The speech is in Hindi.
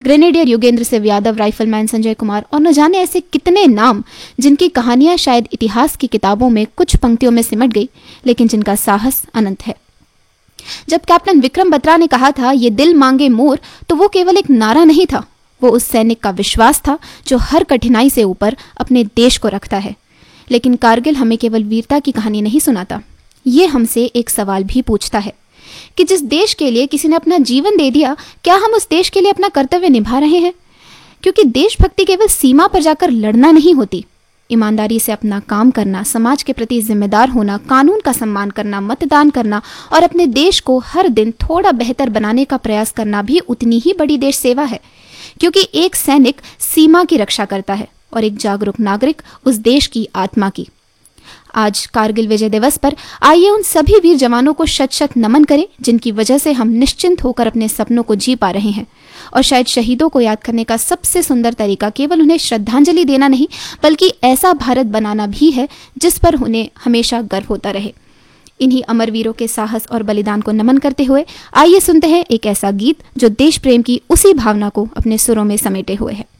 ग्रेनेडियर योगेंद्र सिंह यादव, राइफलमैन संजय कुमार और न जाने ऐसे कितने नाम जिनकी कहानियां शायद इतिहास की किताबों में कुछ पंक्तियों में सिमट गई, लेकिन जिनका साहस अनंत है। जब कैप्टन विक्रम बत्रा ने कहा था ये दिल मांगे मोर, तो वो केवल एक नारा नहीं था, वो उस सैनिक का विश्वास था जो हर कठिनाई से ऊपर अपने देश को रखता है। लेकिन कारगिल हमें केवल वीरता की कहानी नहीं सुनाता, ये हमसे एक सवाल भी पूछता है कि जिस देश के लिए किसी ने अपना जीवन दे दिया, क्या हम उस देश के लिए अपना कर्तव्य निभा रहे हैं? क्योंकि देशभक्ति केवल सीमा पर जाकर लड़ना नहीं होती, ईमानदारी से अपना काम करना, समाज के प्रति जिम्मेदार होना, कानून का सम्मान करना, मतदान करना और अपने देश को हर दिन थोड़ा बेहतर बनाने का प्रयास करना भी उतनी ही बड़ी देश सेवा है। क्योंकि एक सैनिक सीमा की रक्षा करता है और एक जागरूक नागरिक उस देश की आत्मा की। आज कारगिल विजय दिवस पर आइए उन सभी वीर जवानों को शत शत नमन करें जिनकी वजह से हम निश्चिंत होकर अपने सपनों को जी पा रहे हैं। और शायद शहीदों को याद करने का सबसे सुंदर तरीका केवल उन्हें श्रद्धांजलि देना नहीं, बल्कि ऐसा भारत बनाना भी है जिस पर उन्हें हमेशा गर्व होता रहे। इन्हीं अमर वीरों के साहस और बलिदान को नमन करते हुए आइए सुनते हैं एक ऐसा गीत जो देश प्रेम की उसी भावना को अपने सुरों में समेटे हुए है।